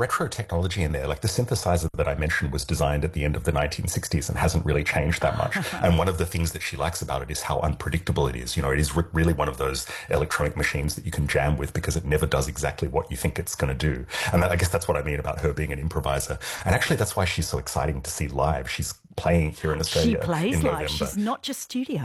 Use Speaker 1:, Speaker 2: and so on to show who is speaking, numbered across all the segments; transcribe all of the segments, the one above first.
Speaker 1: retro technology in there. Like the synthesizer that I mentioned was designed at the end of the 1960s and hasn't really changed that much. And one of the things that she likes about it is how unpredictable it is. You know, it is really one of those electronic machines that you can jam with because it never does exactly what you think it's going to do. And I guess that's what I mean about her being an improviser. And actually, that's why she's so exciting to see live. She's playing here in Australia.
Speaker 2: She plays
Speaker 1: in
Speaker 2: live.
Speaker 1: November.
Speaker 2: She's not just studio.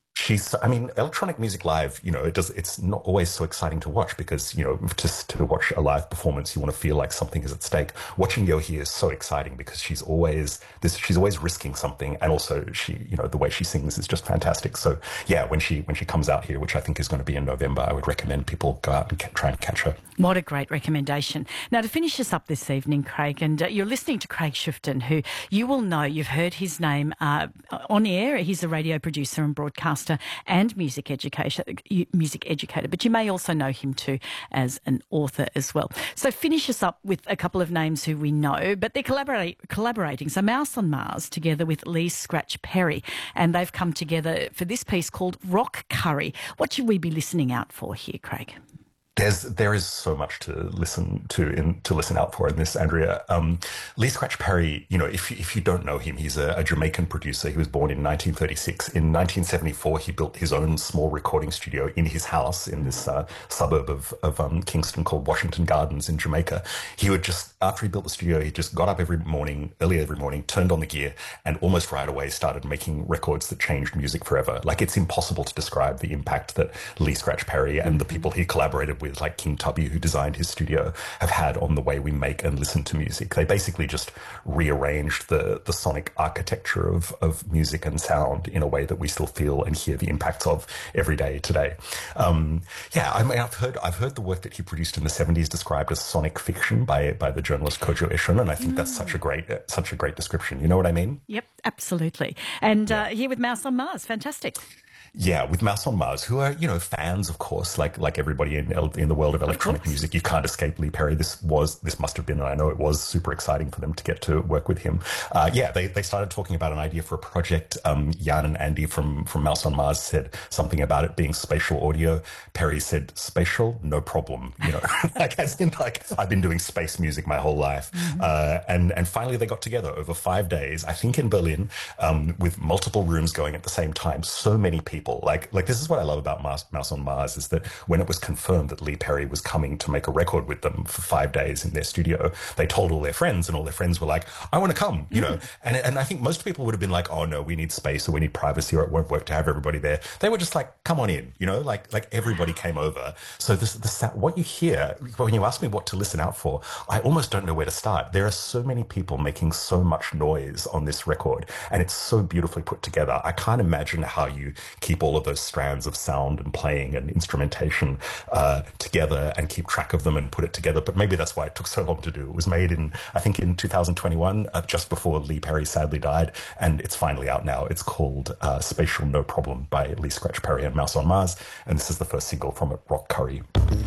Speaker 1: I mean, electronic music live, you know, it's not always so exciting to watch because, you know, just to watch a live performance, you want to feel like something is at stake. Watching Yohei is so exciting because she's always risking something. And also you know, the way she sings is just fantastic. So yeah, when she comes out here, which I think is going to be in November, I would recommend people go out and try and catch her.
Speaker 2: What a great recommendation. Now, to finish us up this evening, Craig, and you're listening to Craig Shifton, who you will know, you've heard his name on air. He's a radio producer and broadcaster and music educator, but you may also know him too as an author as well. So finish us up with a couple of names who we know, but they're collaborating. So Mouse on Mars together with Lee Scratch Perry, and they've come together for this piece called Rock Curry. What should we be listening out for here, Craig?
Speaker 1: There is so much to listen out for in this, Andrea. Lee Scratch Perry, you know, if you don't know him, he's a Jamaican producer. He was born in 1936. In 1974, he built his own small recording studio in his house in this suburb of Kingston called Washington Gardens in Jamaica. He would after he built the studio, he just got up early every morning, turned on the gear, and almost right away started making records that changed music forever. Like, it's impossible to describe the impact that Lee Scratch Perry and the people he collaborated with, like King Tubby, who designed his studio, have had on the way we make and listen to music. They basically just rearranged the sonic architecture of music and sound in a way that we still feel and hear the impacts of every day today. I mean, I've heard the work that he produced in the 70s described as sonic fiction by the journalist Kojo Eshun, and I think that's such a great description. You know what I mean?
Speaker 2: Yep, absolutely. And here with Mouse on Mars, fantastic.
Speaker 1: Yeah, with Mouse on Mars, who are, you know, fans, of course, like everybody in the world of electronic music. You can't escape Lee Perry. This must have been, and I know it was super exciting for them to get to work with him. They started talking about an idea for a project. Jan and Andy from Mouse on Mars said something about it being spatial audio. Perry said, spatial, no problem. You know, as in, I've been doing space music my whole life. And finally they got together over 5 days, I think in Berlin, with multiple rooms going at the same time. So many people. Like this is what I love about Mouse on Mars, is that when it was confirmed that Lee Perry was coming to make a record with them for 5 days in their studio, they told all their friends, and all their friends were like, I want to come, you know. And I think most people would have been like, oh no, we need space or we need privacy or it won't work to have everybody there. They were just like, come on in, you know, like everybody came over. So what you hear when you ask me what to listen out for, I almost don't know where to start. There are so many people making so much noise on this record, and it's so beautifully put together. I can't imagine how you keep all of those strands of sound and playing and instrumentation together and keep track of them and put it together. But maybe that's why it took so long to do. It was made in 2021, just before Lee Perry sadly died, and it's finally out now. It's called Spatial No Problem by Lee Scratch Perry and Mouse on Mars, and this is the first single from it, Rock Curry.